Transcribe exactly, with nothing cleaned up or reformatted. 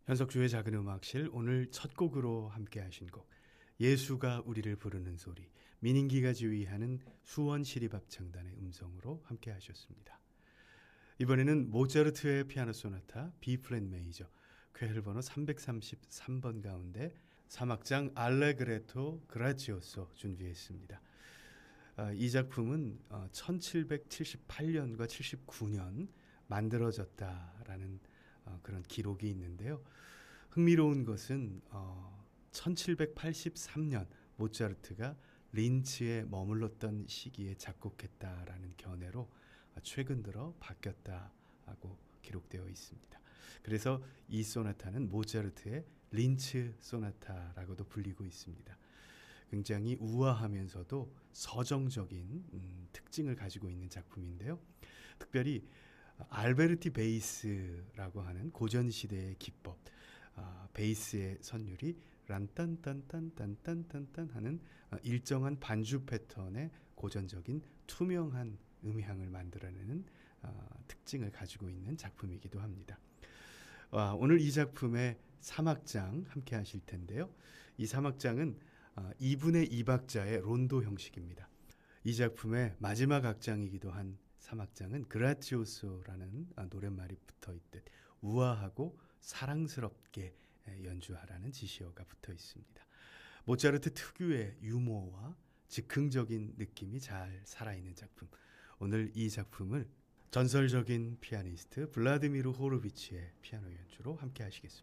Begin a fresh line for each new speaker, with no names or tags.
현석주의 작은 음악실 오늘 첫 곡으로 함께 하신 곡 예수가 우리를 부르는 소리 민인기가 지휘하는 수원시립합창단의 음성으로 함께 하셨습니다. 이번에는 모차르트의 피아노 소나타 B 플랫 메이저 쾌헬 번호 삼백삼십삼 번 가운데 삼 악장 알레그레토 그라치오소 준비했습니다. 이 작품은 천칠백칠십팔 년과 칠십구 년 만들어졌다라는 그런 기록이 있는데요. 흥미로운 것은 천칠백팔십삼 년 모차르트가 린츠에 머물렀던 시기에 작곡했다라는 견해로 최근 들어 바뀌었다고 기록되어 있습니다. 그래서 이 소나타는 모차르트의 린츠 소나타라고도 불리고 있습니다. 굉장히 우아하면서도 서정적인 음, 특징을 가지고 있는 작품인데요. 특별히 알베르티 베이스라고 하는 고전시대의 기법, 아, 베이스의 선율이 란딴딴딴딴딴딴딴 하는 일정한 반주 패턴의 고전적인 투명한 음향을 만들어내는 어, 특징을 가지고 있는 작품이기도 합니다. 와, 오늘 이 작품의 삼 악장 함께 하실 텐데요. 이 삼 악장은 어, 이 분의 이 박자의 론도 형식입니다. 이 작품의 마지막 악장이기도 한 삼 악장은 그라치오소라는 노랫말이 붙어 있듯 우아하고 사랑스럽게 연주하라는 지시어가 붙어 있습니다. 모차르트 특유의 유머와 즉흥적인 느낌이 잘 살아있는 작품. 오늘 이 작품을 전설적인 피아니스트 블라디미르 호르비치의 피아노 연주로 함께 하시겠습니다.